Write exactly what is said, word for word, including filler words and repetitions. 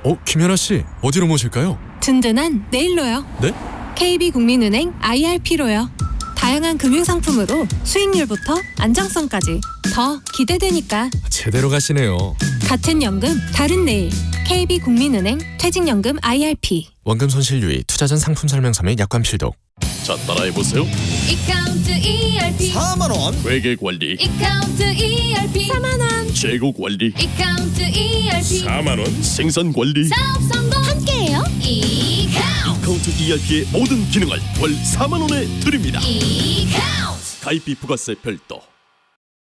어, 김연아 씨, 어디로 모실까요? 든든한 내일로요. 네? 케이비국민은행 아이알피로요. 다양한 금융상품으로 수익률부터 안정성까지 더 기대되니까. 제대로 가시네요. 같은 연금 다른 내일. 케이비국민은행 퇴직연금 아이알피. 원금 손실 유의, 투자 전 상품 설명서 및 약관 필독. 자, 따라해보세요. 이카운트 이알피 사만 원. 회계 관리. 이카운트 이알피 사만 원. 재고 관리. 이카운트 이알피 사만 원. 생산 관리. 사업 성공 함께해요. 이카운트 이카운트 이알피의 모든 기능을 월 사만 원에 드립니다. 이카운트 가입비 부가세 별도.